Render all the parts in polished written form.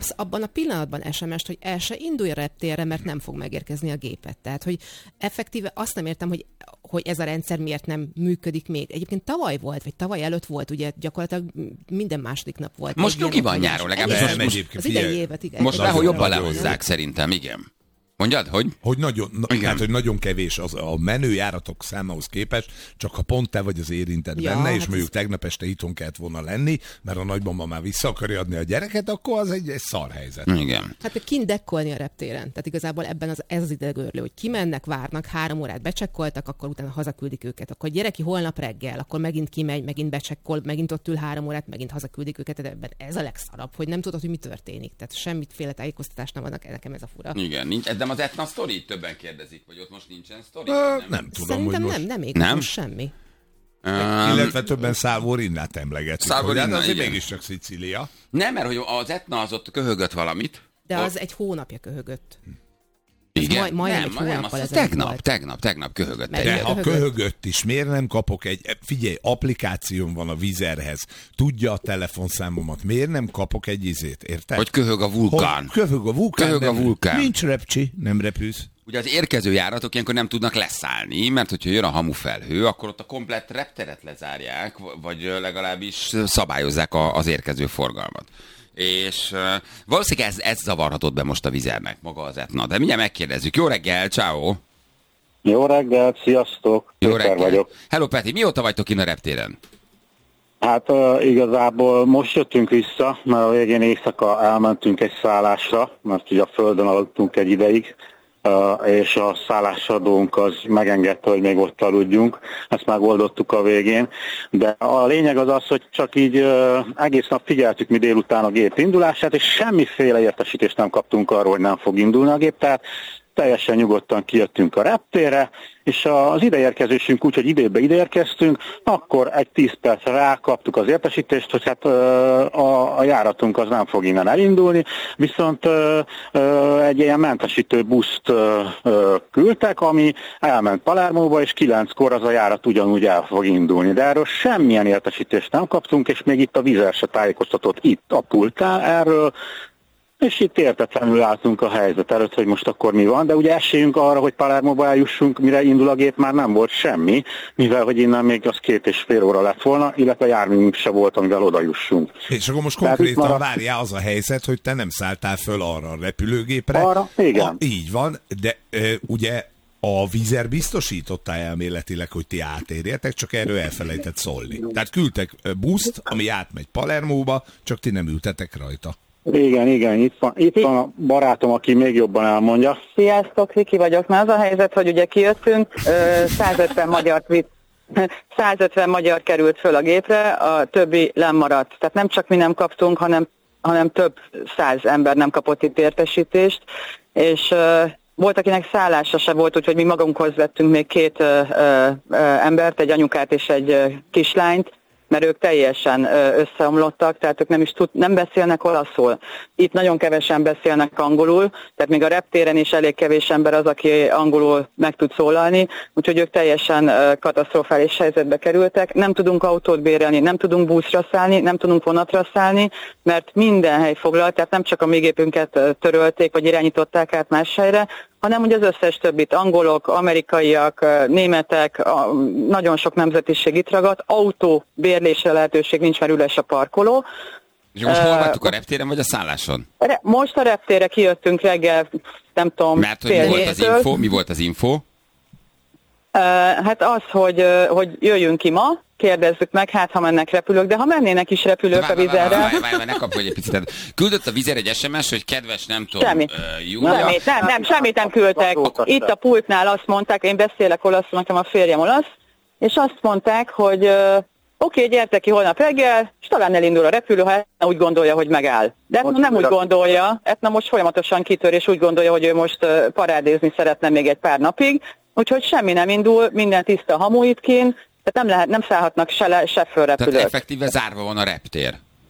kapsz abban a pillanatban SMS-t, hogy el se indulj a reptérre, mert nem fog megérkezni a gépet. Tehát, hogy effektíve azt nem értem, hogy ez a rendszer miért nem működik még. Egyébként tavaly volt, vagy tavaly előtt volt, ugye gyakorlatilag minden második nap volt. Most nyugi van nyáron, legalábbis most az idei évet, igen. Most lehol jobban lehozzák szerintem, igen. Mondjad, hogy? Hogy nagyon kevés az a menőjáratok számához képest, csak ha pont te vagy az érintett benne, és mondjuk tegnap este itthon kellett volna lenni, mert a nagymama már vissza akarja adni a gyereket, akkor az egy szar helyzet. Igen. Hát kint dekkolni a reptéren. Tehát igazából ebben ez az idegörlő, hogy kimennek, várnak, 3 órát becsekkoltak, akkor utána hazaküldik őket. Akkor gyereki holnap reggel, akkor megint kimegy, megint becsekkol, megint ott ül 3 órát, megint hazaküldik őket. Tehát ebben ez a legszarabb, hogy nem tudod, hogy mi történik. Tehát semmiféle tájékoztatást nem adnak, nekem ez a fura. Igen, nincs. De az Etna sztori, többen kérdezik, vagy ott most nincsen sztori? Nem tudom, szerintem hogy most... nem még most semmi. Illetve többen Szálvorinnát emlegetik. Szálvorinna, azért mégiscsak Szicília. Nem, mert hogy az Etna az ott köhögött valamit. De az egy hónapja köhögött. Igen? Majdnem egy hónappal ezelőtt tegnap köhögött. De ha köhögött is, miért nem kapok figyelj, applikációm van a Vizerhez, tudja a telefonszámomat, miért nem kapok egy izét, érted? Hogy köhög a vulkán. Köhög a vulkán. Nincs repcsi, nem repülsz. Ugye az érkező járatok ilyenkor nem tudnak leszállni, mert hogyha jön a hamufelhő, akkor ott a komplett repteret lezárják, vagy legalábbis szabályozzák az érkező forgalmat. És valószínűleg ez zavarhatott be most a Vizernek, maga az Etna. De mindjárt megkérdezzük. Jó reggel, ciao. Jó reggel, sziasztok. Jó reggel. Vagyok. Hello Peti, mióta vagytok innen a reptéren? Hát igazából most jöttünk vissza, mert a végén éjszaka elmentünk egy szállásra, mert ugye a földön aludtunk egy ideig, és a szállásadónk az megengedte, hogy még ott aludjunk. Ezt megoldottuk a végén. De a lényeg az az, hogy csak így egész nap figyeltük mi délután a gép indulását, és semmiféle értesítést nem kaptunk arról, hogy nem fog indulni a gép. Tehát teljesen nyugodtan kijöttünk a reptérre, és az ideérkezésünk úgy, hogy időbe ideérkeztünk, akkor egy 10 percre rákaptuk az értesítést, hogy hát a járatunk az nem fog innen elindulni, viszont egy ilyen mentesítő buszt küldtek, ami elment Palermóba, és 9-kor az a járat ugyanúgy el fog indulni. De erről semmilyen értesítést nem kaptunk, és még itt a Vizer se tájékoztatott itt a pultán erről, és itt értetlenül álltunk a helyzet előtt, hogy most akkor mi van, de ugye esélyünk arra, hogy Palermóba eljussunk, mire indul a gép, már nem volt semmi, mivel hogy innen még az 2,5 óra lett volna, illetve járművünk se volt, amivel oda jussunk. És akkor most konkrétan várjál az a helyzet, hogy te nem szálltál föl arra a repülőgépre. Arra? Igen. Így van, de ugye a Vizer biztosította elméletileg, hogy ti átérjetek, csak erről elfelejtett szólni. Tehát küldtek buszt, ami átmegy Palermóba, csak ti nem ültetek rajta. Igen, itt van a barátom, aki még jobban elmondja. Sziasztok, Viki vagyok. Már az a helyzet, hogy ugye kijöttünk, 150 magyar került föl a gépre, a többi lemaradt. Tehát nem csak mi nem kaptunk, hanem több 100 ember nem kapott itt értesítést, és volt, akinek szállása se volt, úgyhogy mi magunkhoz vettünk még 2 embert, egy anyukát és egy kislányt, mert ők teljesen összeomlottak, tehát ők nem beszélnek olaszul. Itt nagyon kevesen beszélnek angolul, tehát még a reptéren is elég kevés ember az, aki angolul meg tud szólalni, úgyhogy ők teljesen katasztrofális helyzetbe kerültek. Nem tudunk autót bérelni, nem tudunk buszra szállni, nem tudunk vonatra szállni, mert minden hely foglalt, tehát nem csak a mi gépünket törölték, vagy irányították át más helyre, hanem ugye az összes többit, angolok, amerikaiak, németek, nagyon sok nemzetiség itt ragadt, autó bérlésre lehetőség nincs, mert üres a parkoló. És most hol vagytok, a reptéren vagy a szálláson? Most a reptérre kijöttünk reggel, nem tudom, mert hogy mi volt az info? Hát az, hogy jöjjünk ki ma, kérdezzük meg, hát ha mennek repülők, de ha mennének is repülők a Vizerrel. Várj, ne kapj egy picit. Küldött a Vizer egy SMS, hogy kedves, nem tudom, Semmi. Júlia. Semmit nem küldtek. Itt a pultnál azt mondták, én beszélek olaszul, nekem a férjem olasz, és azt mondták, hogy oké, gyertek ki holnap reggel, és talán elindul a repülő, ha Etna úgy gondolja, hogy megáll. De Etna nem úgy gondolja, Etna most folyamatosan kitör, és úgy gondolja, hogy ő most parádézni szeretne még egy pár napig, úgyhogy semmi nem indul, minden tiszta hamu itt kint, tehát nem szállhatnak se föl repülők. Tehát effektíve zárva van a reptér.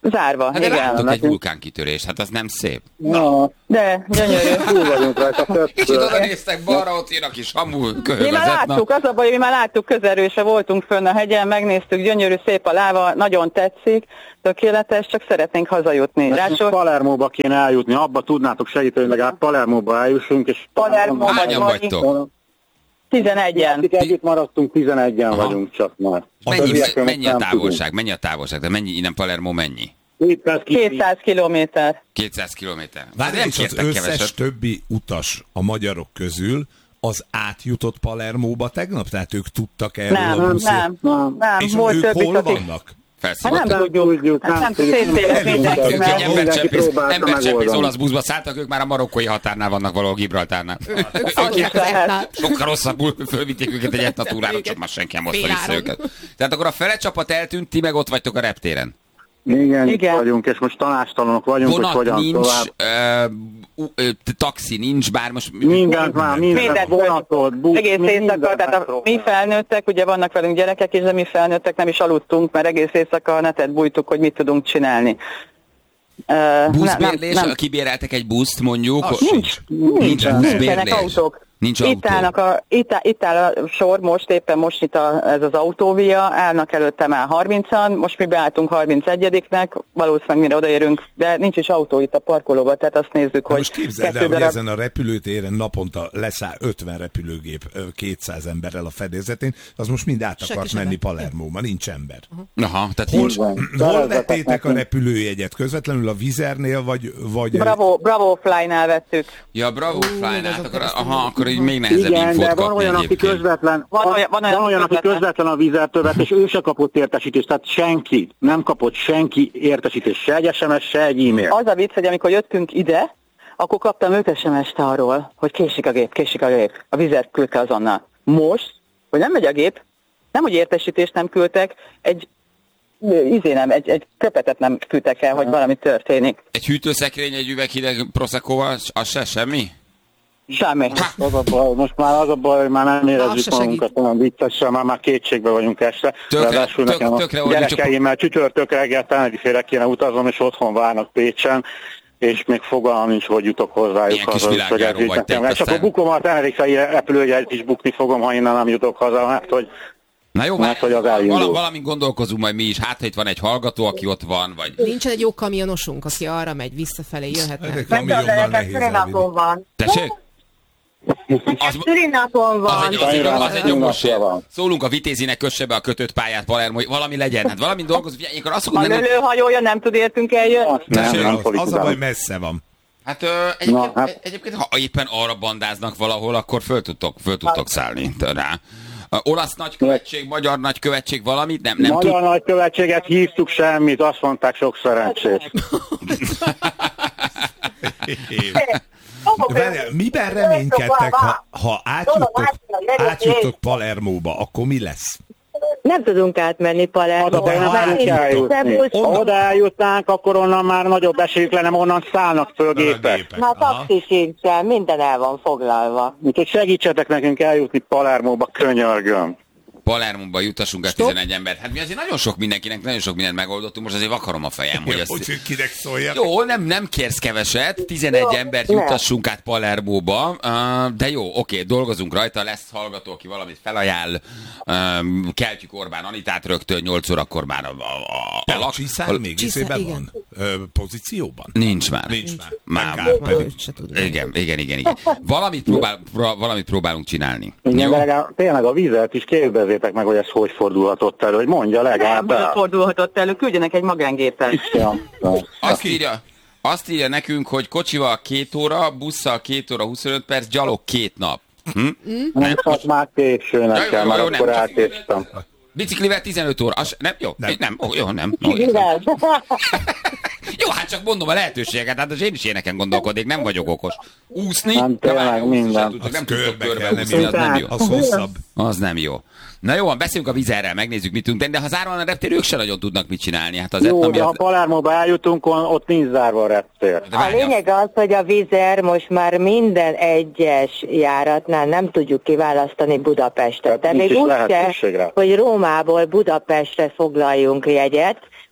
Zárva, Hát de igen. látok egy vulkánkitörést, hát az nem szép. Na, De gyönyörű. túl vagyunk rajta Kicsit oda többször. néztek balra, ott jön a kis hamu Mi már köhögözet. láttuk, az a baj, mi már láttuk közelről, se voltunk fönn a hegyen, megnéztük, gyönyörű, szép a láva, nagyon tetszik, tökéletes, csak szeretnénk hazajutni. Nekünk Palermóba kéne eljutni, abba tudnátok segíteni, hogy legalább Palermóba eljussunk, és Palermo Hányan vagytok? 11-en. Együtt maradtunk, 11-en vagyunk csak már. Mennyi a távolság? Mennyi a távolság? De mennyi, innen Palermo mennyi? 200 kilométer. 200 kilométer. Várj, Nem és az kértek összes keveset. többi utas a magyarok közül az átjutott Palermóba tegnap? Tehát ők tudtak erről a Nem, buszról? nem. És volt ők többi, hol akik... vannak? Hát nem tudjuk, nem szétszélek mindenki, Ők egy mert embercsempész olasz buszba szálltak, ők már a marokkói határnál vannak valahol Gibraltárnál. Sokkal rosszabbul fölvitték őket egy etnatúrára, csak már senki nem hozta vissza őket. Tehát akkor a fele csapat eltűnt, ti meg ott vagytok a reptéren. Igen, Igen. itt vagyunk, és most tanástalanok vagyunk, hogy Vonat hogyan nincs, tovább. taxi nincs, bár most... Mindent már, mindent, vonatot, busz, egész éjszaka, tehát mi felnőttek, ugye vannak velünk gyerekek is, de mi felnőttek nem is aludtunk, mert egész éjszaka a netet bújtuk, hogy mit tudunk csinálni. Buszbérlés, kibéreltek egy buszt mondjuk? Nincs Nincsenek nincsenek autók. Nincs Itt autó. itt áll a sor most, éppen most itt ez az autóvia, állnak előtte már 30-an, most mi beálltunk 31-nek, valószínűleg mire odaérünk, de nincs is autó itt a parkolóban, tehát azt nézzük, hogy Most képzeld el, hogy ezen a repülőtéren naponta leszáll 50 repülőgép 200 emberrel a fedezetén, az most mind át akart menni Palermóba, nincs ember. Aha, tehát Hol Szerezzetek vettétek a nekünk. repülőjegyet? Közvetlenül a Vizernél, vagy... Bravo Fly-nál vettük. Ja, Bravo Fly-nál, akkor így még nehezebb Igen, infót de van kapni olyan, aki egyébként. közvetlen, Van olyan, aki közvetlen a Vizertől vett, és ő se kapott értesítést, tehát senki, nem kapott senki értesítést, se egy SMS, se egy e-mail. Az a vicc, hogy amikor jöttünk ide, akkor kaptam 5 SMS-t arról, hogy késik a gép. A Vizert küldte azonnal. Most, hogy nem megy a gép, nem, hogy értesítést nem küldtek, egy köpetet nem küldtek el, hogy valami történik. Egy hűtőszekrény, egy üveg hideg Proseccoval, az se semmi? Semmi. Az a baj, most már az a baj, hogy már nem Az érezzük se magunkat olyan viccesen, már kétségbe vagyunk este. Ráadásul nekem a tökre oldjuk, csak- gyerekeimmel csütörtök reggel Tenerifére kéne utaznom, és otthon várnak Pécsen, és még fogalmam nincs, hogy jutok hozzájuk. Ilyen kis haza, világjáró úgyhogy vagy te, nekem- És aztán- akkor bukom a Tenerifei repülőjegyet is bukni fogom, ha innen nem jutok haza, mert hogy Na jó, Mert hogy az elindul. valamint gondolkozunk majd mi is. Hát, ha itt van egy hallgató, aki ott van, vagy... Nincsen egy jó kamionosunk, aki arra megy, visszafelé jöhetne. Egy kamionnal nehéz elvinni. van. Tessék? Az, Szülinapon van. az egy jogos Napja van. Szólunk a Vitézinek, kösse be a kötött pályát Palermo, hogy valami legyen. Hát valami dolgozunk. Ilyenkor azt A mondom, nem, lőhajója nem tud értünk eljönni? nem Az a politizálunk. baj, messze van. hát, Na, hát- egyébként, ha éppen arra bandáznak valahol, akkor föl tudtok szállni rá. Olasz nagykövetség, magyar nagykövetség, valamit? Nem Magyar nagykövetséget hívtuk, semmit, azt mondták, sok szerencsét. Várjál, miben reménykedtek, ha átjutok Palermóba, akkor mi lesz? Nem tudunk átmenni Palermo. Oda nem kell eljutni. Ha oda eljutnánk, akkor onnan már nagyobb esélyük lenne, onnan szállnak föl gépek. Már taxi sincsen, minden el van foglalva. Úgyhogy segítsetek nekünk eljutni Palermóba, könyörgöm. Palermóba jutassunk el 11 embert. Hát mi azért nagyon sok mindent megoldottunk, most azért vakarom a fejem, hogy ezt... Hogy kinek szóljak? Jó, nem kérsz keveset, 11 embert juttassunk át Palermóba, de jó, oké, dolgozunk rajta, lesz hallgató, aki valamit felajánl, keltjük Orbán Anitát rögtön 8 órakor már A Csiszár még Csiszár, izében igen. van? Pozícióban? Nincs már. Nincs már. Már. Kár pedig. Őt se tudnám. Igen. Valamit próbálunk csinálni. Igen, Jó? de legalább, tényleg a Vizert is kérdezzétek meg, hogy ez hogy fordulhatott elő, hogy mondja legalább Nem el. fordulhatott elő, küldjenek egy magángépet. Ja, Azt írja nekünk, hogy kocsival 2 óra, busszal 2 óra 25 perc, gyalog 2 nap. nem, az már késő Jó, nekem, mert jó, akkor nem. átéstem. Biciklivel 15 óra. Nem? Jó? Nem. Jó, nem. Jó, hát csak mondom a lehetőségeket, hát én is ilyeneken gondolkodnék, nem vagyok okos. Úszni? Nem, tényleg már úszni minden. sem tudtok, nem tudtok Körbe kell, körbe nem úszni, az nem jó. Az hosszabb. Az nem jó. Na jó, beszéljünk a Vizerrel, megnézzük, mit tudunk tenni, de ha zárva van a reptér, ők se nagyon tudnak mit csinálni. Hát az Jó, etna de ha miatt... Palermóba eljutunk, ott nincs zárva a reptér. De A várjál. lényeg az, hogy a Vizer most már minden egyes járatnál nem tudjuk kiválasztani Budapestet. De nincs még is úgy lehetőség se, rá. hogy Rómából Budapestre foglaljunk jegyet,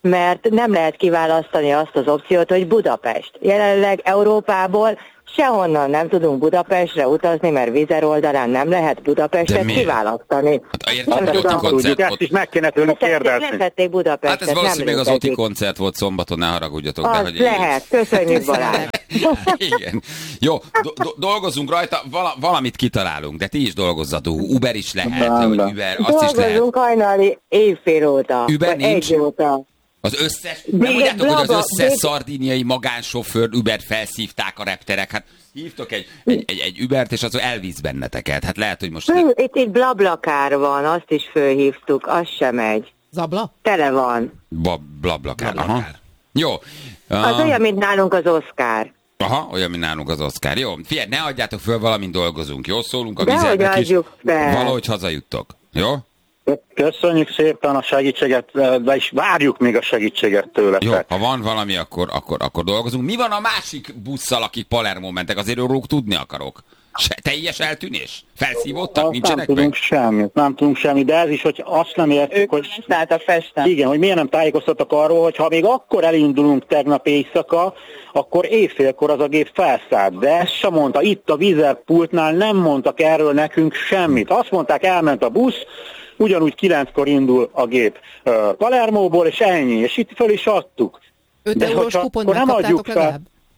mert nem lehet kiválasztani azt az opciót, hogy Budapest. Jelenleg Európából sehonnan nem tudunk Budapestre utazni, mert Vizer oldalán nem lehet Budapestet kiválasztani. Nem tudjuk, ezt is meg kéne tőlük kérdezni. Letették Budapestet. Hát ez valószínűleg az Oti koncert volt szombaton, ne haragudjatok. Az hogy lehet, köszönjük Balázs. Igen. Jó, dolgozunk rajta, valamit kitalálunk, de ti is dolgozzatok. Uber is lehet, hogy Uber, azt is lehet. Dolgozunk hajnali éjfél óta. Uber nincs? Egy óta. Az összes, nem mondjátok, hogy az összes szardíniai magánsofőr Ubert felszívták a repterek, hát hívtok egy Ubert, és az elvisz benneteket, hát lehet, hogy most... Itt Blablakár van, azt is fölhívtuk, az sem megy. Zabla? Tele van. Blablakár, aha. Jó. Az olyan, mint nálunk az Oscar. Aha, olyan, mint nálunk az Oscar. Jó, figyelj, ne adjátok föl, valamint dolgozunk, jó? Szólunk a Dehogy Vizernek is, valahogy hazajuttok, jó? Köszönjük szépen a segítséget, de is várjuk még a segítséget tőletek. Jó, ha van valami, akkor dolgozunk. Mi van a másik busszal, akik Palermo mentek? Azért róluk tudni akarok. Teljes eltűnés? Felszívottak? Nincsenek nem tudunk semmit, nem tudunk semmit, de ez is, hogy azt nem értük, hogy... a festen. Igen, hogy miért nem tájékoztattak arról, hogy ha még akkor elindulunk tegnap éjszaka, akkor éjfélkor az a gép felszállt. De ezt sem mondta, itt a Vizer pultnál nem mondtak erről nekünk semmit. Azt mondták, elment a busz, ugyanúgy 9-kor indul a gép Palermóból, és ennyi, és itt föl is adtuk. 5 eurós kupont megkaptátok legalább?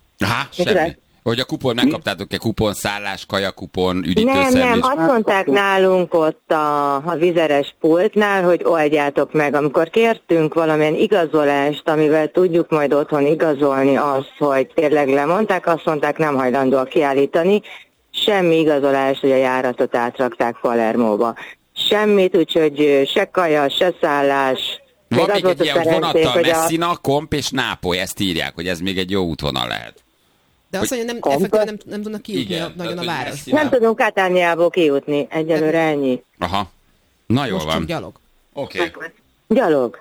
Semmi. Hogy a kupon, megkaptátok-e kupon, szállás, kajakupon, üdítőszerviz? Nem, azt mondták nálunk ott a vizeres pultnál, hogy oldjátok meg. Amikor kértünk valamilyen igazolást, amivel tudjuk majd otthon igazolni azt, hogy tényleg lemondták, azt mondták, nem hajlandóak kiállítani. Semmi igazolás, hogy a járatot átrakták Palermóba. Semmit, úgyhogy se kaja, se szállás. Van még egy ilyen vonattal, Messina, Komp és Nápoly, ezt írják, hogy ez még egy jó útvonal lehet. De azt mondja, nem tudnak kijutni nagyon a város. Nem tudunk Katániából kijutni, egyelőre ennyi. Aha. Na jól most van. Csak gyalog. Oké. Gyalog.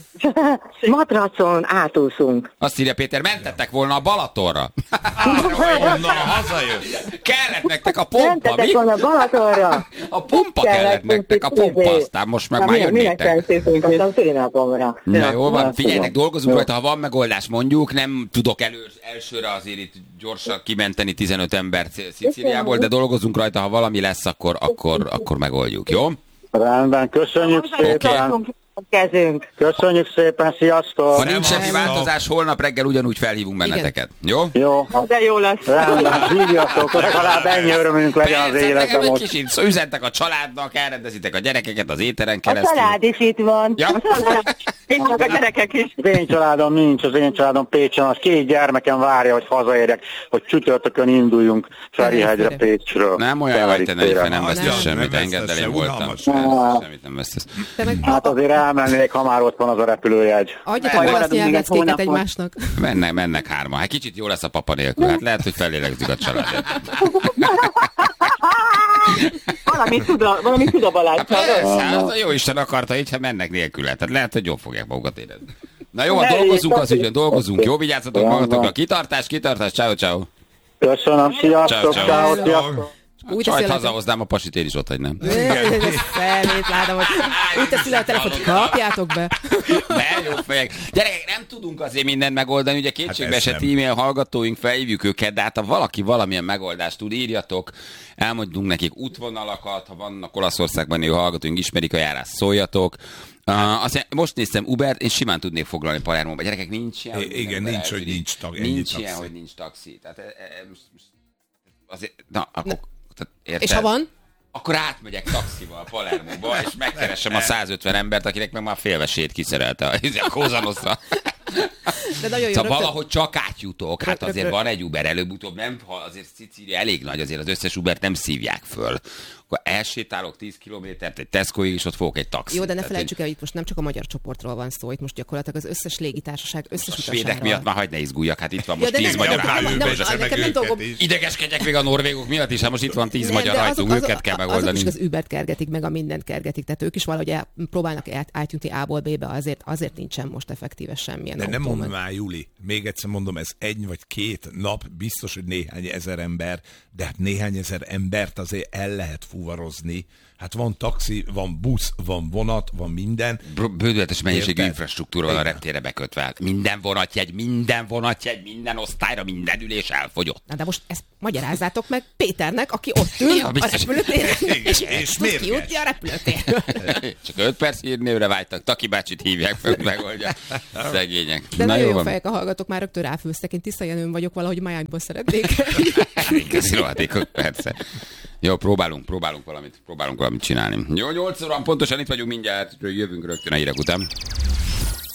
Matracon átúszunk. Azt írja Péter, mentettek volna a Balatonra. Onnan hazajössz. Kellett nektek a pompa, mentetek mi? volna Balatonra. A pompa kellett nektek, a pompa, aztán most meg már jönnétek. Minek szülinapomra. Na jól van, figyeljenek, dolgozunk rajta, ha van megoldás, mondjuk, nem tudok elsőre azért itt gyorsan kimenteni 15 embert Szicíliából, de dolgozunk rajta, ha valami lesz, akkor megoldjuk, jó? Rendben, köszönjük szépen. Kezünk. Köszönjük szépen, sziasztok! Ha nincs semmi változás, holnap reggel ugyanúgy felhívunk benneteket. Jó? Jó. De jó lesz. Rendben, hívjatok, legalább ennyi örömünk legyen az életem ott. ott. Kicsit üzentek a családnak, elrendezitek a gyerekeket az éteren A keresztül. család is itt van. Ja? Itt a gyerekek is. Az én családom nincs, az én családom Pécsen, az 2 gyermekem várja, hogy hazaérjek, hogy csütörtökön induljunk Ferihegyre Pécsről. Nem olyan vagy te, Nerife, nem vesztesz Nem, semmit, nem engedd el, én vesztesz, voltam. unalmas. Semmit nem vesztesz. Hát azért elmennék, ha már ott van az a repülőjegy. Adjatok olasz nyelveckéket egymásnak. Mennek hárman. Hát kicsit jó lesz a papa nélkül. Hát lehet, hogy felélegzik a családot. Valami tud a Balázs. Hát persze, az a jó Isten akarta így, ha mennek nélküle. Tehát lehet, hogy jól fogják magukat érezni. Na jó, dolgozunk az ügyön, dolgozunk. Jó, vigyázzatok magatokra. Kitartás, ciao, ciao. Köszönöm, sziasztok, Ciao. sziasztok. Úgy Csajt teszi hazahoznám, a pasit én is ott hagynám. Szemét látom, hogy úgy teszi le a telefont, kapjátok be. De jó fejek. Gyerekek, nem tudunk azért mindent megoldani, ugye kétségbe esett e-mail hallgatóink, felhívjuk őket, de hát ha valaki valamilyen megoldást tud, írjatok, elmondunk nekik útvonalakat, ha vannak Olaszországban élő hallgatóink, ismerik a járást, szóljatok. Most néztem Ubert, én simán tudnék foglalni Palermóba. Gyerekek, nincs ilyen, hogy Igen, nincs, hogy nincs nincs ilyen, hogy nincs taxi. Tehát azért, na, akkor... Érted? És ha van? Akkor átmegyek taxival Palermóba, és megkeresem a 150 embert, akinek meg már félvesét kiszerelte a Kózanoszra. De nagyon jó, szóval valahogy csak átjutok. Hát azért van egy Uber előbb-utóbb, nem? Ha azért Szicília elég nagy, azért az összes Ubert nem szívják föl. Akkor elsétálok 10 kilométert egy Tescoig, és ott fogok egy taxit. Jó, de ne felejtsük el, hogy itt most nem csak a magyar csoportról van szó, itt most gyakorlatilag az összes légitársaság összes utasáról. A svédek miatt már hagyd ne izguljak, hát itt van most 10 magyar idegeskedjek még a norvégok miatt is, hát most itt van 10 magyar hajtunk, őket kell megoldani. Azok is az Ubert kergetik, meg a mindent kergetik, tehát ők is valahogy próbálnak átjutni A-ból B-be, azért nincsen most effektíve semmilyen. De nem autómat. mondom már, Juli, még egyszer mondom, ez 1 vagy 2 nap, biztos, hogy néhány ezer ember, de hát néhány ezer embert azért el lehet fuvarozni. Hát van taxi, van busz, van vonat, van minden. Bődületes mennyiségű Érted? infrastruktúra van a reptérre bekötve. Minden vonatjegy, minden osztályra, minden ülés elfogyott. Na de most ezt magyarázzátok meg Péternek, aki ott ül Ja, a biztos. repülőtéren, és és tud mérges. kijutni a repülőtérről. Csak 5 perc hírnévre vágytak, Taki bácsit hívják fel, megoldja. Szegények. De Na nagyon jó jó van. fejek a hallgatók, már rögtön ráfőztek. Én Tisza Jenőn vagyok, valahogy Miamiból szeretnék. Köszi rohadékok, persze. Jó, próbálunk valamit csinálni. Jó, 8 óra pontosan itt vagyunk mindjárt, jövünk rögtön a hírek után.